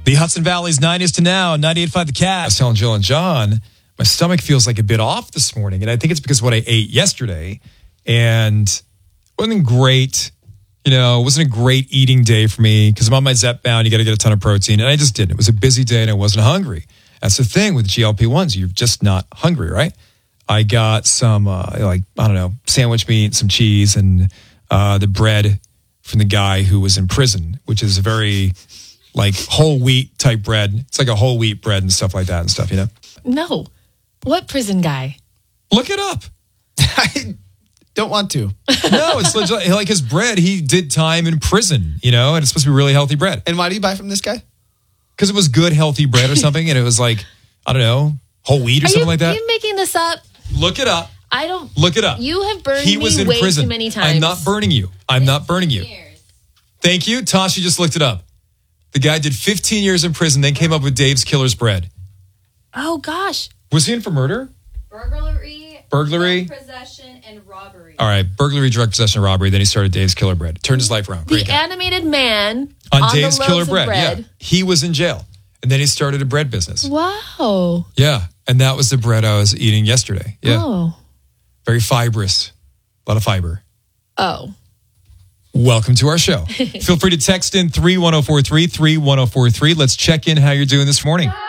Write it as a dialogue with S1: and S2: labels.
S1: The Hudson Valley's 90s to now, 98.5 The Cat. I was telling Jill and John, my stomach feels like a bit off this morning, and I think it's because of what I ate yesterday, and it wasn't great. You know, it wasn't a great eating day for me because I'm on my Zepbound. You got to get a ton of protein, and I just didn't. It was a busy day, and I wasn't hungry. That's the thing with GLP-1s. You're just not hungry, right? I got some, sandwich meat, some cheese, and the bread from the guy who was in prison, which is a very, whole wheat type bread. It's like a whole wheat bread and stuff like that and stuff, you know?
S2: No. What prison guy?
S1: Look it up.
S3: I don't want to.
S1: No, it's like his bread. He did time in prison, you know, and it's supposed to be really healthy bread.
S3: And why do you buy from this guy?
S1: Because it was good, healthy bread or something, and it was like, I don't know, whole wheat or something like that.
S2: Are you making this up?
S1: Look it up.
S2: I don't.
S1: Look it up.
S2: You have burned
S1: he
S2: me
S1: was in
S2: way
S1: prison.
S2: too many times.
S1: I'm not burning you. Thank you. Tasha just looked it up. The guy did 15 years in prison, then came up with Dave's Killer's Bread.
S2: Oh, gosh.
S1: Was he in for murder? Burglary,
S4: drug possession, and robbery.
S1: All right, burglary, drug possession, robbery. Then he started Dave's Killer Bread. Turned his life around.
S2: The animated man
S1: on Dave's
S2: the
S1: Killer
S2: loaves of
S1: Bread. Yeah, he was in jail, and then he started a bread business.
S2: Wow.
S1: Yeah, and that was the bread I was eating yesterday. Yeah, very fibrous, a lot of fiber.
S2: Oh.
S1: Welcome to our show. Feel free to text in 31043, 31043. Let's check in how you're doing this morning.